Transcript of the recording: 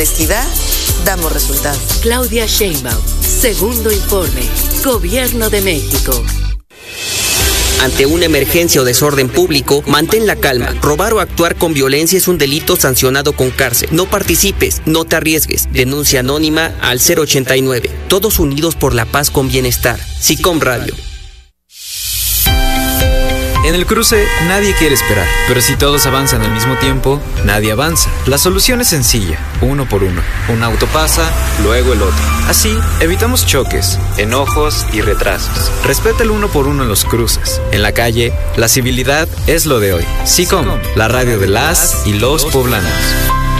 honestidad, damos resultados. Claudia Sheinbaum, segundo informe. Gobierno de México. Ante una emergencia o desorden público, mantén la calma. Robar o actuar con violencia es un delito sancionado con cárcel. No participes, no te arriesgues. Denuncia anónima al 089. Todos unidos por la paz con bienestar. SICOM Radio. En el cruce, nadie quiere esperar, pero si todos avanzan al mismo tiempo, nadie avanza. La solución es sencilla, uno por uno. Un auto pasa, luego el otro. Así, evitamos choques, enojos y retrasos. Respeta el uno por uno en los cruces. En la calle, la civilidad es lo de hoy. SICOM, la radio de las y los poblanos.